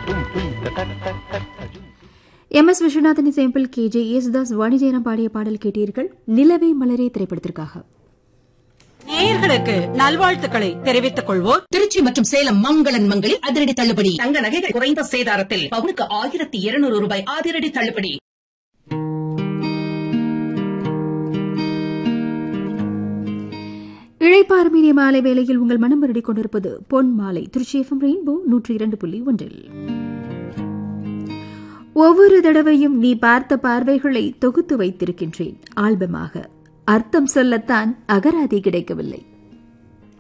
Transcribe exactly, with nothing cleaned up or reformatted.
M S Viswanathan இசையமைப்பில் K J Yesudas Vani Jayaram பாடிய பாடல் கேட்டீர்கள். நிலவே மலரே திரைப்படத்திற்காக. நேயர்களுக்கு நல்வாழ்த்துக்களை தெரிவித்துக் கொள்வோர் திருச்சி மற்றும் சேலம் மங்களன் மங்களில் அதிரடி தள்ளுபடி. தங்க நகைகள் குறைந்த சேதாரத்தில் பவுனுக்கு ஆயிரத்தி இருநூறு ரூபாய் அதிரடி தள்ளுபடி. இழைப்பார்மீனிய மாலை வேளையில் உங்கள் மனம் வருடி கொண்டிருப்பது பொன் மாலை திருச்சி எஃப்எம் ரெயின்போ நூற்றி இரண்டு புள்ளி ஒன்றில். ஒவ்வொரு தடவையும் நீ பார்த்த பார்வைகளை தொகுத்து வைத்திருக்கின்றேன் ஆல்பமாக. அர்த்தம் சொல்லத்தான் அகராதி கிடைக்கவில்லை.